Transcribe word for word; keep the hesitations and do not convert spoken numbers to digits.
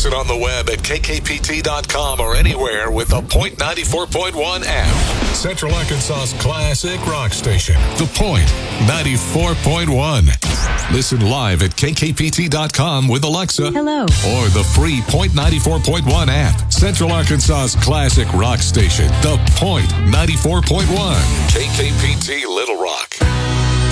Listen on the web at K K P T dot com or anywhere with the Point ninety-four point one app. Central Arkansas's classic rock station, The Point ninety-four point one. Listen live at K K P T dot com with Alexa. Hello. Or the free Point ninety-four point one app. Central Arkansas's classic rock station, The Point ninety-four point one. K K P T Little Rock.